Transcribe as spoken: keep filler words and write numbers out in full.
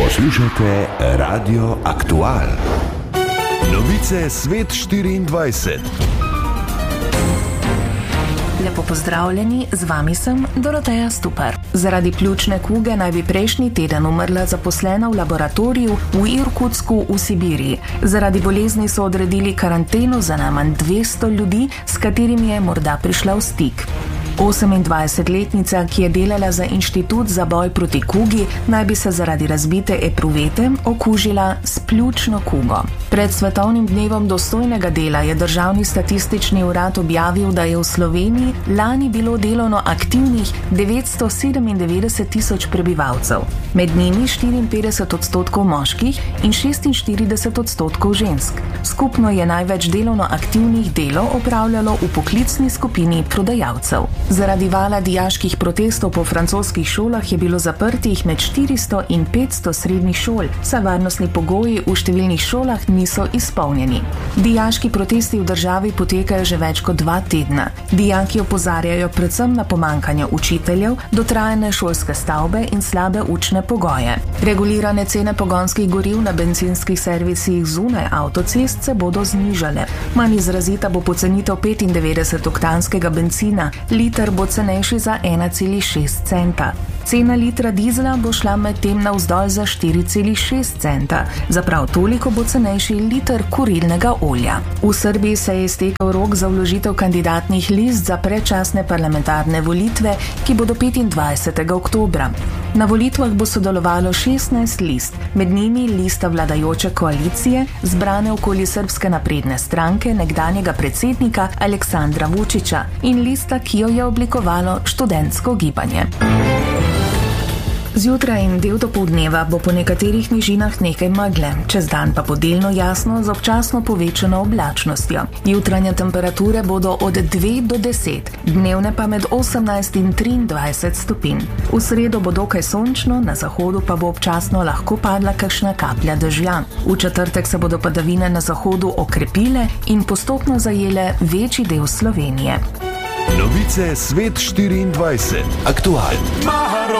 Poslušate Radio Aktual. Novice Svet štiriindvajset. Lepo pozdravljeni, z vami sem Doroteja Stupar. Zaradi pljučne kuge naj bi prejšnji teden umrla zaposlena v laboratoriju v Irkutsku v Sibiriji. Zaradi bolezni so odredili karanteno za najmanj dvesto ljudi, s katerimi je morda prišla v stik. osemindvajsetletnica, ki je delala za Inštitut za boj proti kugi, naj bi se zaradi razbite epruvete okužila s pljučno kugo. Pred svetovnim dnevom dostojnega dela je Državni statistični urad objavil, da je v Sloveniji lani bilo delovno aktivnih devetsto sedemindevetdeset tisoč prebivalcev. Med njimi štiriinpetdeset odstotkov moških in šestinštirideset odstotkov žensk. Skupno je največ delovno aktivnih delo opravljalo v poklicni skupini prodajalcev. Zaradi vala dijaških protestov po francoskih šolah je bilo zaprtih med štiristo in petsto srednjih šol, saj varnostni pogoji v številnih šolah niso izpolnjeni. Dijaški protesti v državi potekajo že več kot dva tedna. Dijaki opozarjajo predvsem na pomanjkanje učiteljev, dotrajane šolske stavbe in slabe učne pogoje. Regulirane cene pogonskih goriv na bencinskih servisih zunaj avtocest se bodo znižale. Manj izrazita bo pocenitev petindevetdesetoktanskega bencina, liter bo cenejši za ena cela šest centa. Cena litra dizla bo šla medtem navzdol za štiri cela šest centa. Za prav toliko bo cenejši liter kurilnega olja. V Srbiji se je iztekel rok za vložitev kandidatnih list za predčasne parlamentarne volitve, ki bodo petindvajsetega oktobra. Na volitvah bo sodelovalo šestnajst list, med njimi lista vladajoče koalicije, zbrane okoli Srbske napredne stranke nekdanjega predsednika Aleksandra Vučića, in lista, ki jo je oblikovalo študentsko gibanje. Zjutraj in del dopoldneva bo po nekaterih nižinah nekaj megle, čez dan pa bo delno jasno z občasno povečano oblačnostjo. Jutranje temperature bodo od dve do deset, dnevne pa med osemnajst in triindvajset stopinj. V sredo bo dokaj sončno, na zahodu pa bo občasno lahko padla kakšna kaplja dežja. V četrtek se bodo padavine na zahodu okrepile in postopno zajele večji del Slovenije. Novice Svet štiriindvajset. Aktual.